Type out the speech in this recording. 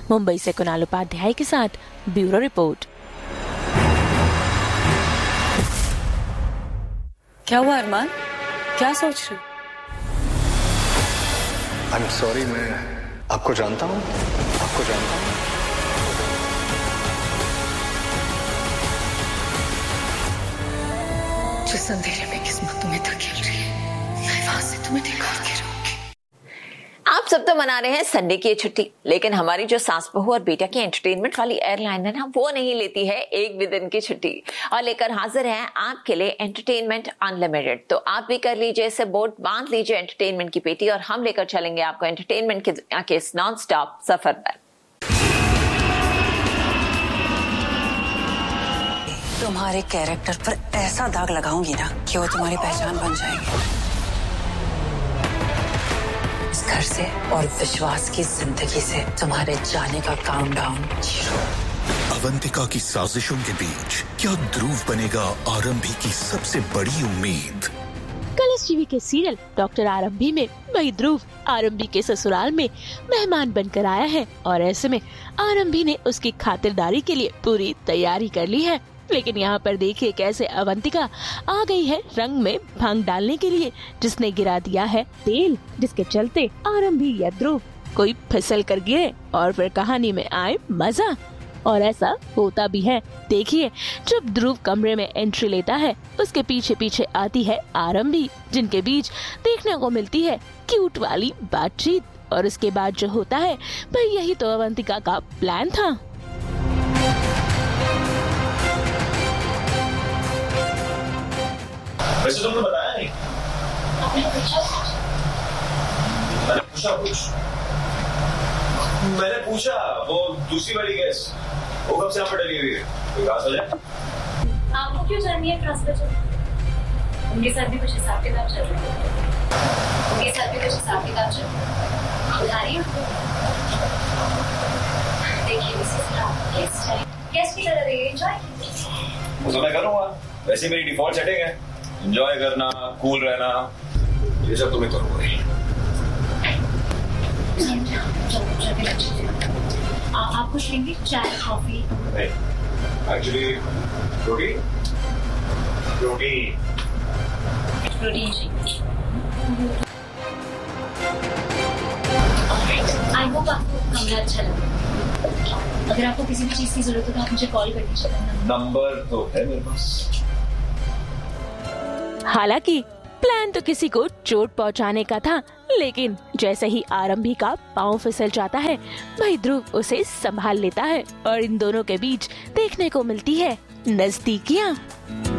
मुंबई से कुणाल उपाध्याय के साथ ब्यूरो रिपोर्ट। क्या हुआ अरमान, क्या सोच रहे हो? I'm sorry, मैं आपको जानता हूँ। जिस अंधेरे में किस्मत तुम्हें धकेल रही है, मैं वहां से तुम्हें निकाल के रहूंगी। आप सब तो मना रहे हैं संडे की छुट्टी, लेकिन हमारी जो सास बहू और बेटा की एंटरटेनमेंट वाली एयरलाइन है ना, वो नहीं लेती है एक भी दिन की छुट्टी और लेकर हाजिर है आपके लिए एंटरटेनमेंट अनलिमिटेड। तो आप भी कर लीजिए इसे बोर्ड, बांध लीजिए एंटरटेनमेंट की पेटी और हम लेकर चलेंगे आपको एंटरटेनमेंट की दुनिया के इस नॉन स्टॉप सफर पर। तुम्हारे कैरेक्टर पर ऐसा दाग लगाऊंगी ना कि वो तुम्हारी पहचान बन जाएगी। इस घर से और विश्वास की जिंदगी से तुम्हारे जाने का काउंटडाउन शुरू। अवंतिका की साजिशों के बीच क्या ध्रुव बनेगा आरंभी की सबसे बड़ी उम्मीद? कलर्स टीवी के सीरियल डॉक्टर आरंभी में वही ध्रुव आरंभी के ससुराल में मेहमान बनकर आया है और ऐसे में आरंभी ने उसकी खातिरदारी के लिए पूरी तैयारी कर ली है। लेकिन यहाँ पर देखिए कैसे अवंतिका आ गई है रंग में भंग डालने के लिए, जिसने गिरा दिया है तेल, जिसके चलते आरंभी या ध्रुव कोई फिसल कर गिरे और फिर कहानी में आए मजा। और ऐसा होता भी है। देखिए जब ध्रुव कमरे में एंट्री लेता है, उसके पीछे पीछे आती है आरंभी, जिनके बीच देखने को मिलती है क्यूट वाली बातचीत। और उसके बाद जो होता है भाई, यही तो अवंतिका का प्लान था। वैसे तुमने बताया नहीं। मैंने पूछा वो दूसरी वाली गैस वो कब से यहाँ पर डली हुई है, कोई बात हो जाए? आपको क्यों जाननी है ट्रांसफर? उनके साथ भी कुछ हिसाब किताब चल रहा है। बता रही हूँ देखिए गेस्ट की तरह रहिए, एंजॉय कीजिए। वो तो मैं करूँगा, वैसे मेरी डिफॉल्ट सेटिंग है एंजॉय करना, कूल रहना, ये सब तुम्हें तो हो रही है। आप कुछ लेंगे? चाय, कॉफी? नहीं, एक्चुअली प्रोटीन चाहिए। आई होप आपको कमरा अच्छा लगा। अगर आपको किसी भी चीज की जरूरत हो तो आप मुझे कॉल कर दीजिए। नंबर तो है मेरे पास। हालांकि प्लान तो किसी को चोट पहुंचाने का था, लेकिन जैसे ही आरंभी का पांव फिसल जाता है, भाई ध्रुव उसे संभाल लेता है और इन दोनों के बीच देखने को मिलती है नजदीकियां।